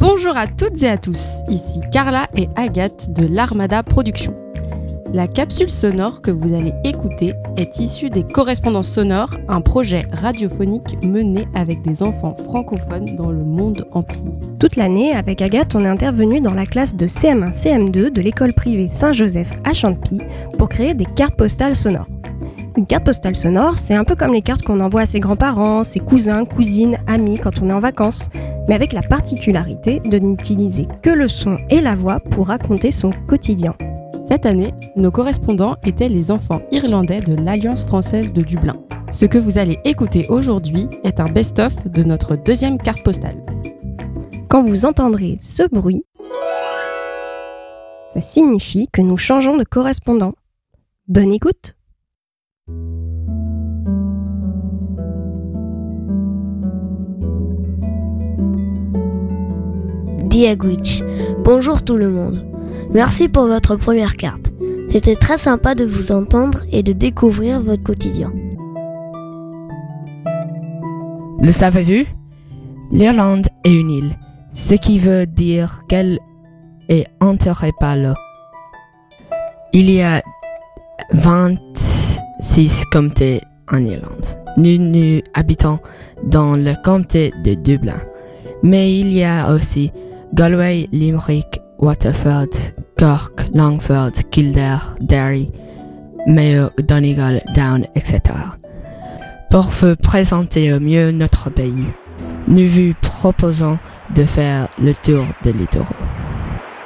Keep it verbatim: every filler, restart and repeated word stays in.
Bonjour à toutes et à tous, ici Carla et Agathe de l'Armada Productions. La capsule sonore que vous allez écouter est issue des Correspondances sonores, un projet radiophonique mené avec des enfants francophones dans le monde entier. Toute l'année, avec Agathe, on est intervenu dans la classe de C M un C M deux de l'école privée Saint-Joseph à Chantepie pour créer des cartes postales sonores. Une carte postale sonore, c'est un peu comme les cartes qu'on envoie à ses grands-parents, ses cousins, cousines, amis quand on est en vacances, mais avec la particularité de n'utiliser que le son et la voix pour raconter son quotidien. Cette année, nos correspondants étaient les enfants irlandais de l'Alliance française de Dublin. Ce que vous allez écouter aujourd'hui est un best-of de notre deuxième carte postale. Quand vous entendrez ce bruit, ça signifie que nous changeons de correspondant. Bonne écoute! Diagwitch. Bonjour tout le monde. Merci pour votre première carte. C'était très sympa de vous entendre et de découvrir votre quotidien. Le savez-vous? L'Irlande est une île, ce qui veut dire qu'elle est entourée par l'eau. Il y a vingt-six comtés en Irlande. Nous, nous habitons dans le comté de Dublin. Mais il y a aussi Galway, Limerick, Waterford, Cork, Longford, Kildare, Derry, Mayo, Donegal, Down, et cetera. Pour vous présenter au mieux notre pays, nous vous proposons de faire le tour des littoraux.